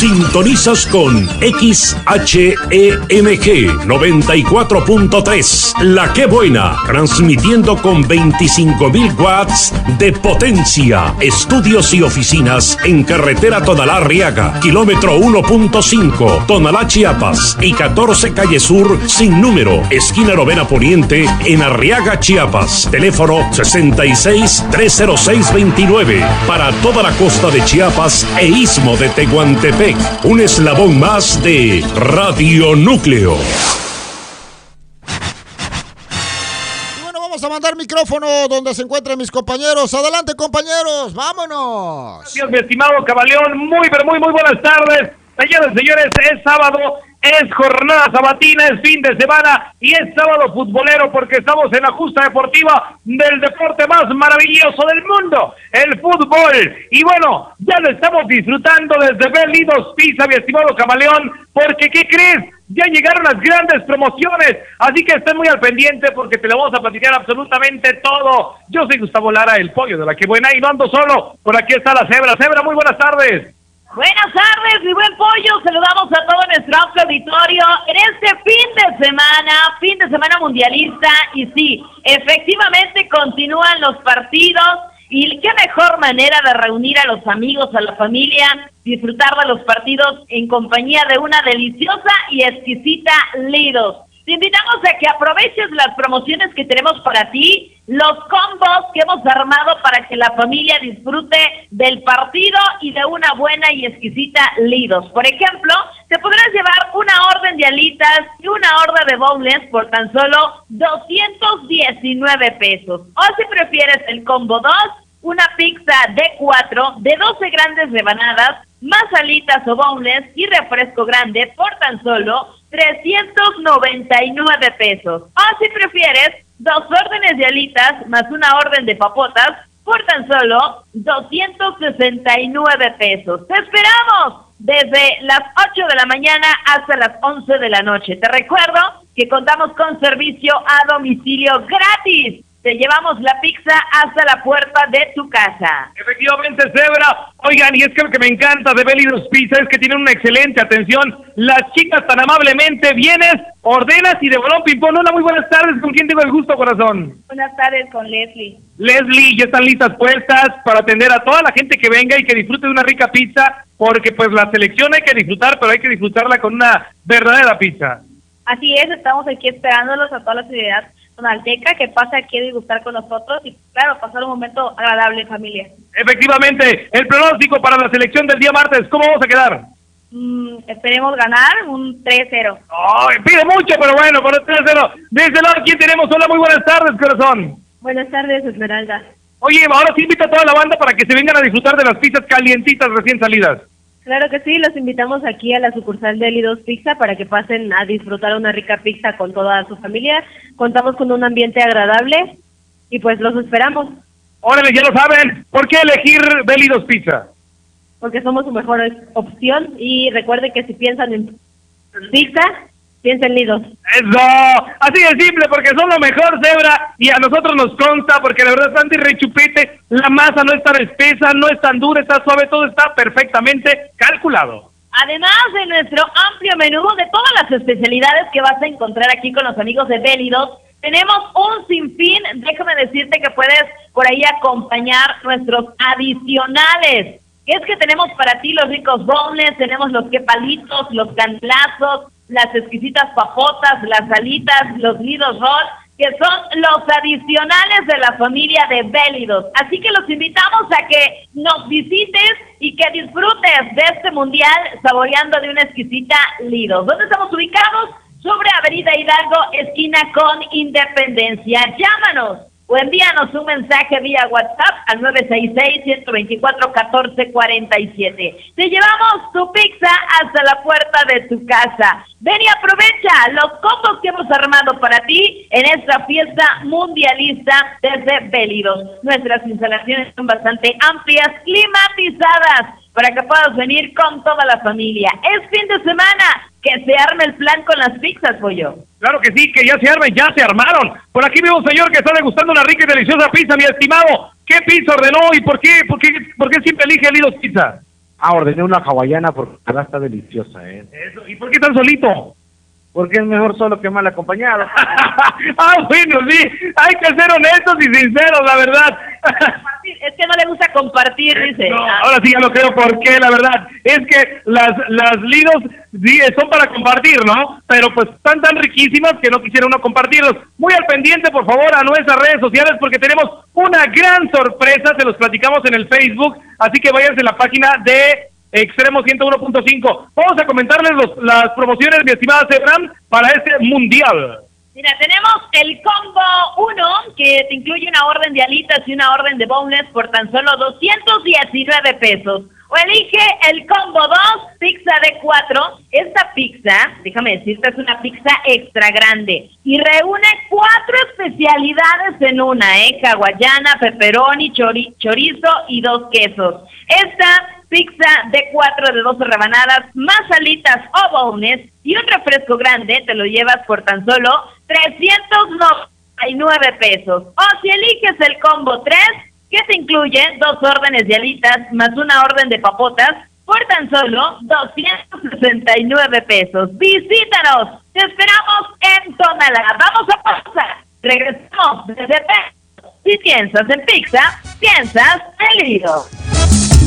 Sintonizas con XHEMG 94.3, La Que Buena, transmitiendo con 25.000 watts de potencia. Estudios y oficinas en carretera Tonalá-Arriaga, kilómetro 1.5, Tonalá, Chiapas, y 14 Calle Sur, sin número, esquina Novena Poniente, en Arriaga, Chiapas. Teléfono 66-306-29, para toda la costa de Chiapas e Istmo de Tehuantepec. Un eslabón más de Radio Núcleo. Y bueno, vamos a mandar micrófono donde se encuentran mis compañeros. Adelante, compañeros, vámonos. Gracias, mi estimado Camaleón. Muy buenas tardes. Señoras y señores, es sábado, es jornada sabatina, es fin de semana y es sábado futbolero porque estamos en la justa deportiva del deporte más maravilloso del mundo, el fútbol. Y bueno, ya lo estamos disfrutando desde Belidos Pizza, mi estimado Camaleón, porque ¿qué crees? Ya llegaron las grandes promociones, así que estén muy al pendiente porque te lo vamos a platicar absolutamente todo. Yo soy Gustavo Lara, el pollo de La Que Buena, y no ando solo, por aquí está la Cebra. Cebra, muy buenas tardes. Buenas tardes, mi buen pollo. Saludamos a todo nuestro amplio auditorio en este fin de semana mundialista. Y sí, efectivamente continúan los partidos. Y qué mejor manera de reunir a los amigos, a la familia, disfrutar de los partidos en compañía de una deliciosa y exquisita Lidos. Te invitamos a que aproveches las promociones que tenemos para ti, los combos que hemos armado para que la familia disfrute del partido y de una buena y exquisita Lidos. Por ejemplo, te podrás llevar una orden de alitas y una orden de boneless por tan solo 219 pesos. O si prefieres el combo 2, una pizza de 4 de 12 grandes rebanadas, más alitas o boneless y refresco grande por tan solo 399 pesos. O si prefieres, 2 órdenes de alitas más una orden de papotas por tan solo 269 pesos. ¡Te esperamos! Desde las 8 de la mañana hasta las 11 de la noche. Te recuerdo que contamos con servicio a domicilio gratis. Te llevamos la pizza hasta la puerta de tu casa. Efectivamente, Cebra. Oigan, y es que lo que me encanta de Belidos Pizza es que tienen una excelente atención. Las chicas tan amablemente vienes, ordenas y de bolón ping-pong. Hola, muy buenas tardes. ¿Con quién tengo el gusto, corazón? Buenas tardes, con Leslie. Leslie, ya están listas puestas para atender a toda la gente que venga y que disfrute de una rica pizza, porque pues la selección hay que disfrutar, pero hay que disfrutar con una verdadera pizza. Así es, estamos aquí esperándolos a toda la ciudad tonalteca que pase aquí a degustar con nosotros y claro, pasar un momento agradable en familia. Efectivamente, el pronóstico para la selección del día martes, ¿cómo vamos a quedar? Esperemos ganar un 3-0. Ay, pide mucho, pero bueno, por el 3-0. Desde el lado, ¿quién tenemos? Hola, muy buenas tardes, corazón. Buenas tardes, Esmeralda. Oye, ahora sí invita a toda la banda para que se vengan a disfrutar de las pizzas calientitas recién salidas. Claro que sí, los invitamos aquí a la sucursal de Lidos Pizza para que pasen a disfrutar una rica pizza con toda su familia. Contamos con un ambiente agradable y pues los esperamos. Órale, ya lo saben. ¿Por qué elegir Belidos Pizza? Porque somos su mejor opción y recuerden que si piensan en pizza, piensen en Lidos. ¡Eso! Así de simple, porque son lo mejor, Cebra, y a nosotros nos consta, porque la verdad es tan rechupete, la masa no es tan espesa, no es tan dura, está suave, todo está perfectamente calculado. Además de nuestro amplio menú de todas las especialidades que vas a encontrar aquí con los amigos de Belidos, tenemos un sinfín, déjame decirte que puedes por ahí acompañar nuestros adicionales. Es que tenemos para ti los ricos boneless, tenemos los quepalitos, los candelazos, las exquisitas papotas, las alitas, los Lidos Roll, que son los adicionales de la familia de Belidos. Así que los invitamos a que nos visites y que disfrutes de este mundial saboreando de una exquisita Lidos. ¿Dónde estamos ubicados? Sobre Avenida Hidalgo, esquina con Independencia. Llámanos o envíanos un mensaje vía WhatsApp al 966-124-1447. Te llevamos tu pizza hasta la puerta de tu casa. Ven y aprovecha los combos que hemos armado para ti en esta fiesta mundialista desde Belidos. Nuestras instalaciones son bastante amplias, climatizadas, para que puedas venir con toda la familia. Es fin de semana, que se arme el plan con las pizzas, pollo. Claro que sí, que ya se armen, ya se armaron. Por aquí veo un señor que está degustando una rica y deliciosa pizza, mi estimado. ¿Qué pizza ordenó y por qué siempre elige Lidos Pizza? Ordené una hawaiana porque la verdad está deliciosa, Eso. ¿Y por qué tan solito? Porque es mejor solo que mal acompañado. Bueno, sí, hay que ser honestos y sinceros, la verdad. Es que no le gusta compartir, dice. No, ahora sí ya lo creo porque la verdad es que las lidos sí, son para compartir, ¿no? Pero pues están tan riquísimas que no quisiera uno compartirlos. Muy al pendiente, por favor, a nuestras redes sociales porque tenemos una gran sorpresa, se los platicamos en el Facebook, así que váyanse a la página de Extremo 101.5. Vamos a comentarles las promociones, mi estimada Sebram, para este mundial. Mira, tenemos el combo 1, que te incluye una orden de alitas y una orden de boneless por tan solo 219 pesos. O elige el combo 2, pizza de 4. Esta pizza, déjame decirte, es una pizza extra grande y reúne 4 especialidades en una, hawaiana, pepperoni, chorizo y 2 quesos. Esta pizza de 4 de 12 rebanadas, más alitas o boneless y un refresco grande, te lo llevas por tan solo 399 pesos. O si eliges el combo 3, que te incluye 2 órdenes de alitas más una orden de papotas por tan solo 269 pesos. Visítanos, te esperamos en Tonalá. Vamos a pausa, regresamos desde Texas. Si piensas en pizza, piensas en Lido.